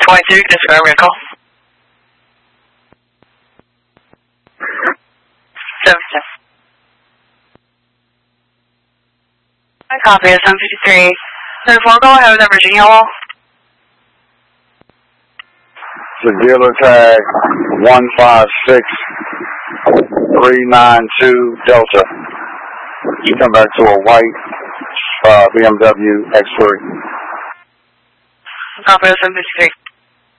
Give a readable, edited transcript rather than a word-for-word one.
22, disregard vehicle. 7. I copy it, 753. 34, go ahead with that Virginia wall. The dealer tag 156392 Delta. You come back to a white BMW X3. Copy it, 753.